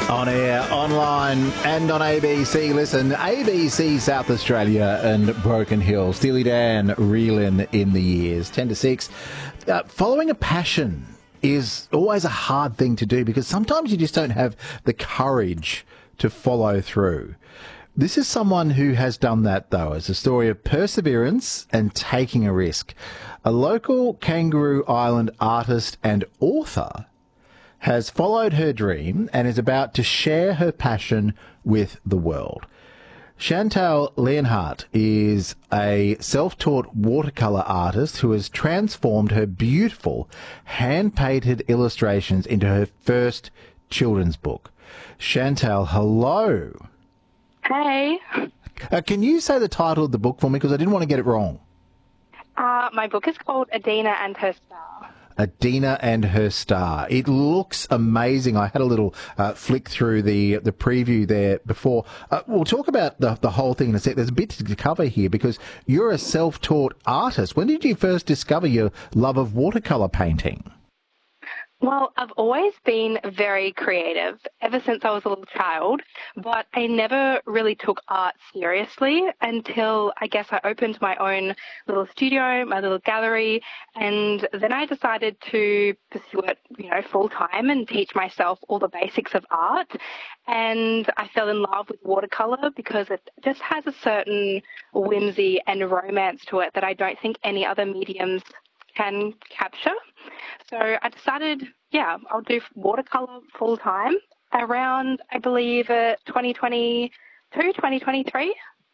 On air, online and on ABC. Listen, ABC South Australia and Broken Hill. Steely Dan reeling in the years. 10 to 6. Following a passion is always a hard thing to do because sometimes you just don't have the courage to follow through. This is someone who has done that, though. It's a story of perseverance and taking a risk. A local Kangaroo Island artist and author has followed her dream and is about to share her passion with the world. Chantal Leonhardt is a self-taught watercolour artist who has transformed her beautiful hand-painted illustrations into her first children's book. Chantal, hello. Hey. Can you say the title of the book for me? Because I didn't want to get it wrong. My book is called Adina and Her Star. Adina and Her Star. It looks amazing. I had a little flick through the preview there before. We'll talk about the whole thing in a sec. There's a bit to cover here because you're a self-taught artist. When did you first discover your love of watercolour painting? Well, I've always been very creative ever since I was a little child, but I never really took art seriously until I guess I opened my own little studio, my little gallery, and then I decided to pursue it, full time and teach myself all the basics of art. And I fell in love with watercolor because it just has a certain whimsy and romance to it that I don't think any other mediums can capture. So I decided, I'll do watercolor full time around, I believe, 2022, 2023.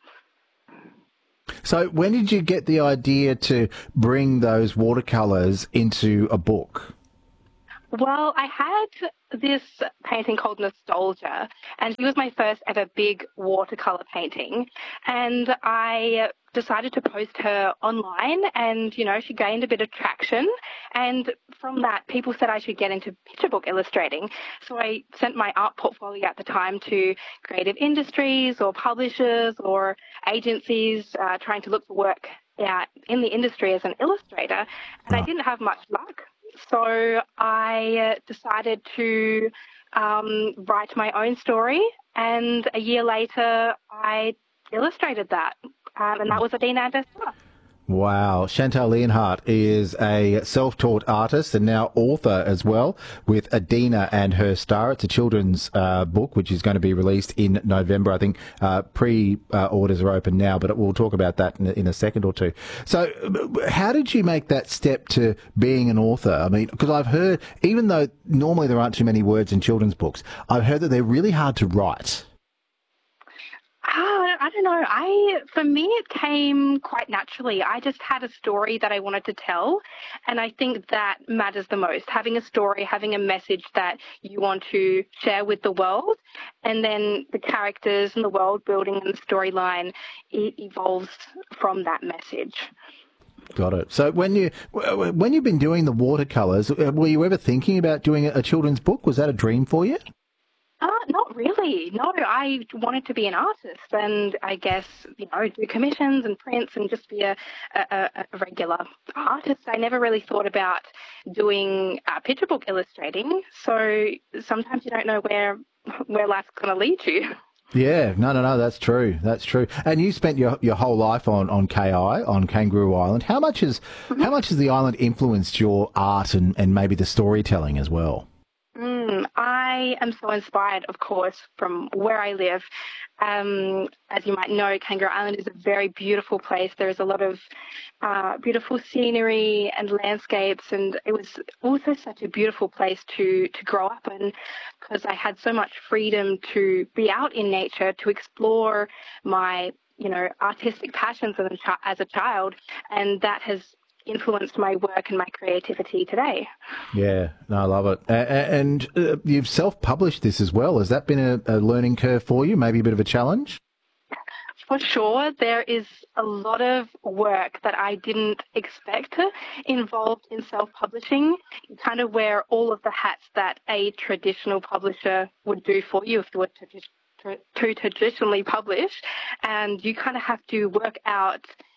So when did you get the idea to bring those watercolors into a book? Well, I had this painting called Nostalgia, and she was my first ever big watercolor painting. And I decided to post her online, and, she gained a bit of traction. And from that, people said I should get into picture book illustrating. So I sent my art portfolio at the time to creative industries or publishers or agencies trying to look for work in the industry as an illustrator. And I didn't have much luck. So I decided to write my own story, and a year later I illustrated that, and that was Adina and Her Star. Wow. Chantal Leonhardt is a self-taught artist and now author as well with Adina and Her Star. It's a children's book which is going to be released in November. I think pre-orders are open now, but we'll talk about that in a second or two. So how did you make that step to being an author? I mean, because I've heard, even though normally there aren't too many words in children's books, I've heard that they're really hard to write. I don't know. For me, it came quite naturally. I just had a story that I wanted to tell, and I think that matters the most. Having a story, having a message that you want to share with the world, and then the characters and the world building and the storyline, it evolves from that message. Got it. So when you've been doing the watercolours, were you ever thinking about doing a children's book? Was that a dream for you? Not really. No, I wanted to be an artist and I guess, do commissions and prints and just be a regular artist. I never really thought about doing picture book illustrating. So sometimes you don't know where life's going to lead you. Yeah, no, that's true. That's true. And you spent your whole life on KI, on Kangaroo Island. How much has the island influenced your art and maybe the storytelling as well? I am so inspired, of course, from where I live. As you might know, Kangaroo Island is a very beautiful place. There is a lot of beautiful scenery and landscapes, and it was also such a beautiful place to grow up in because I had so much freedom to be out in nature, to explore my, artistic passions as a child, and that has influenced my work and my creativity today. Yeah, no, I love it. And you've self-published this as well. Has that been a learning curve for you, maybe a bit of a challenge? For sure, there is a lot of work that I didn't expect involved in self-publishing. You kind of wear all of the hats that a traditional publisher would do for you if you were to traditionally publish, and you kind of have to work out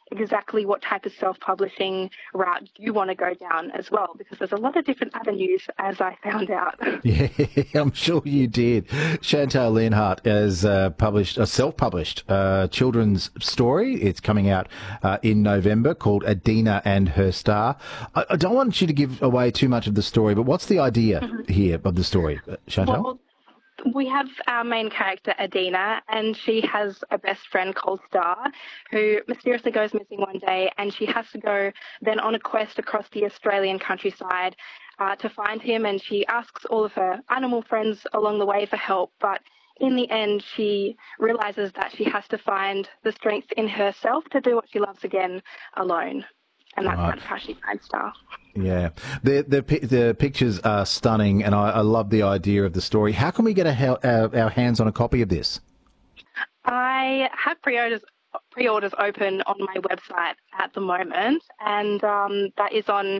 exactly what type of self-publishing route you want to go down as well, because there's a lot of different avenues, as I found out. Yeah, I'm sure you did. Chantal Leonhardt has published a self-published children's story. It's coming out in November, called Adina and Her Star. I don't want you to give away too much of the story, but what's the idea here of the story, Chantal? Well, we have our main character, Adina, and she has a best friend called Star, who mysteriously goes missing one day, and she has to go then on a quest across the Australian countryside to find him, and she asks all of her animal friends along the way for help, but in the end she realises that she has to find the strength in herself to do what she loves again alone. And that's kind of how she finds Star. Yeah. The pictures are stunning, and I love the idea of the story. How can we get our hands on a copy of this? I have pre-orders open on my website at the moment, and that is on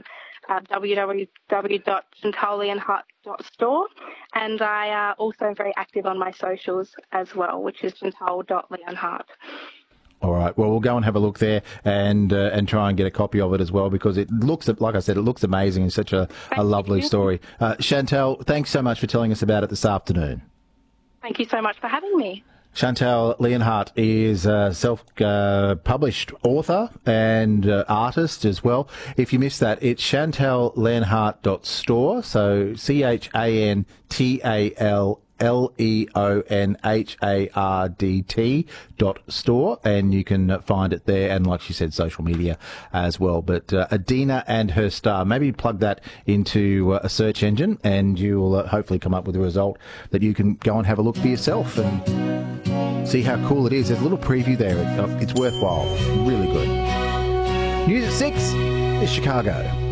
www.chantalleonhardt.store, and I also am very active on my socials as well, which is chantal.leonhardt. All right. Well, we'll go and have a look there and try and get a copy of it as well, because it looks, like I said, it looks amazing and such a lovely story. Chantal, thanks so much for telling us about it this afternoon. Thank you so much for having me. Chantal Leonhardt is a self-published author and artist as well. If you missed that, it's chantalleonhardt.store, so ChantalLeonhardt.store, and you can find it there, and like she said, social media as well. But Adina and Her Star, maybe plug that into a search engine and you'll hopefully come up with a result that you can go and have a look for yourself and see how cool it is. There's a little preview there. It's worthwhile. Really good. News at 6 is Chicago.